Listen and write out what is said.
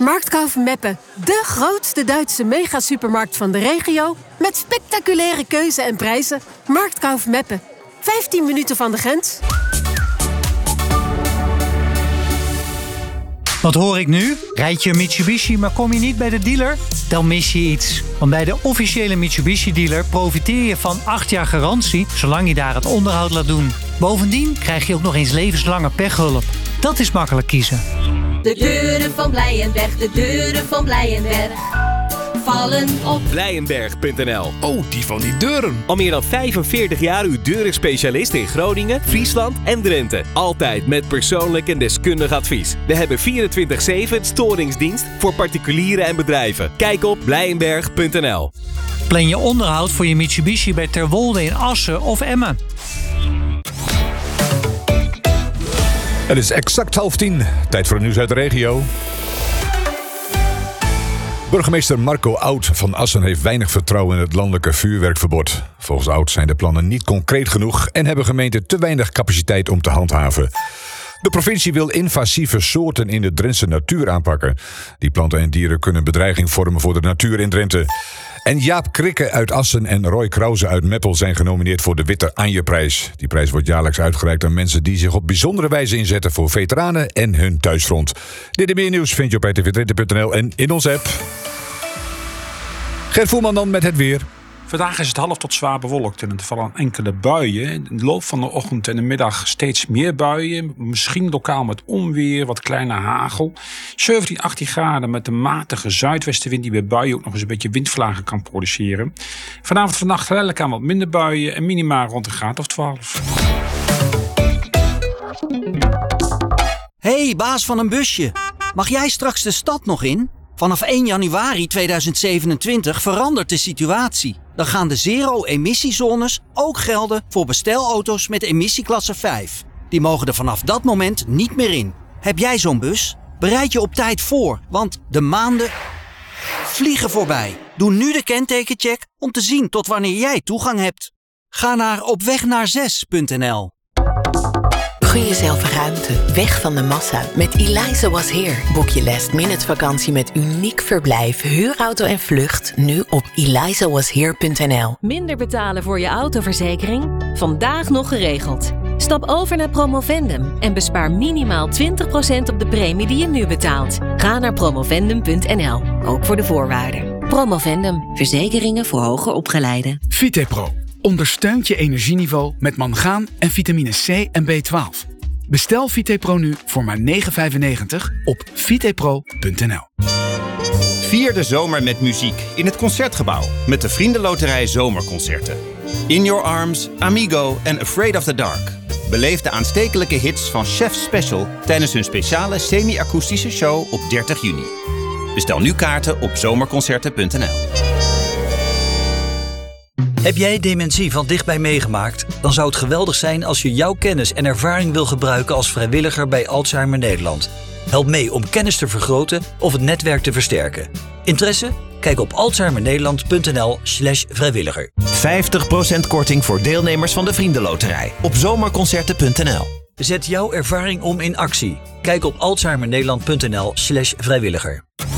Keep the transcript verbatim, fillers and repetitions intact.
Marktkauf Meppen, de grootste Duitse megasupermarkt van de regio... met spectaculaire keuze en prijzen. Marktkauf Meppen, vijftien minuten van de grens. Wat hoor ik nu? Rijd je een Mitsubishi, maar kom je niet bij de dealer? Dan mis je iets. Want bij de officiële Mitsubishi-dealer profiteer je van acht jaar garantie... zolang je daar het onderhoud laat doen. Bovendien krijg je ook nog eens levenslange pechhulp. Dat is makkelijk kiezen. De deuren van Blijenberg, de deuren van Blijenberg... vallen op Blijenberg punt n l. Oh, die van die deuren. Al meer dan vijfenveertig jaar uw deurenspecialist in Groningen, Friesland en Drenthe. Altijd met persoonlijk en deskundig advies. We hebben vierentwintig zeven storingsdienst voor particulieren en bedrijven. Kijk op Blijenberg punt n l. Plan je onderhoud voor je Mitsubishi bij Terwolde in Assen of Emmen. Het is exact half tien. Tijd voor het nieuws uit de regio. Burgemeester Marco Oud van Assen heeft weinig vertrouwen in het landelijke vuurwerkverbod. Volgens Oud zijn de plannen niet concreet genoeg en hebben gemeenten te weinig capaciteit om te handhaven. De provincie wil invasieve soorten in de Drentse natuur aanpakken. Die planten en dieren kunnen bedreiging vormen voor de natuur in Drenthe. En Jaap Krikke uit Assen en Roy Krause uit Meppel zijn genomineerd voor de Witte Anje-prijs. Die prijs wordt jaarlijks uitgereikt aan mensen die zich op bijzondere wijze inzetten voor veteranen en hun thuisfront. Dit en meer nieuws vind je op r t v drenthe punt n l en in onze app. Gert Voerman dan met het weer. Vandaag is het half tot zwaar bewolkt en er vallen enkele buien. In de loop van de ochtend en de middag steeds meer buien. Misschien lokaal met onweer, wat kleine hagel. zeventien, achttien graden met een matige zuidwestenwind die bij buien ook nog eens een beetje windvlagen kan produceren. Vanavond en vannacht geleidelijk aan wat minder buien en minima rond een graad of twaalf. Hey, baas van een busje. Mag jij straks de stad nog in? Vanaf één januari tweeduizend zevenentwintig verandert de situatie. Dan gaan de zero-emissiezones ook gelden voor bestelauto's met emissieklasse vijf. Die mogen er vanaf dat moment niet meer in. Heb jij zo'n bus? Bereid je op tijd voor, want de maanden vliegen voorbij. Doe nu de kentekencheck om te zien tot wanneer jij toegang hebt. Ga naar opwegnaar6 punt n l. Gun jezelf ruimte, weg van de massa. Met Eliza Was Here boek je last minute vakantie met uniek verblijf, huurauto en vlucht nu op eliza was here punt n l. Minder betalen voor je autoverzekering? Vandaag nog geregeld. Stap over naar Promovendum en bespaar minimaal twintig procent op de premie die je nu betaalt. Ga naar promovendum punt n l, ook voor de voorwaarden. Promovendum, verzekeringen voor hoger opgeleiden. Vitepro ondersteunt je energieniveau met mangaan en vitamine C en B twaalf. Bestel Vitepro nu voor maar negen euro vijfennegentig op vitepro punt n l. Vier de zomer met muziek in het Concertgebouw met de Vriendenloterij Zomerconcerten. In Your Arms, Amigo en Afraid of the Dark. Beleef de aanstekelijke hits van Chef Special tijdens hun speciale semi-akoestische show op dertig juni. Bestel nu kaarten op zomerconcerten punt n l. Heb jij dementie van dichtbij meegemaakt? Dan zou het geweldig zijn als je jouw kennis en ervaring wil gebruiken als vrijwilliger bij Alzheimer Nederland. Help mee om kennis te vergroten of het netwerk te versterken. Interesse? Kijk op alzheimernederland punt n l slash vrijwilliger. vijftig procent korting voor deelnemers van de Vriendenloterij op zomerconcerten punt n l. Zet jouw ervaring om in actie. Kijk op alzheimernederland punt n l slash vrijwilliger.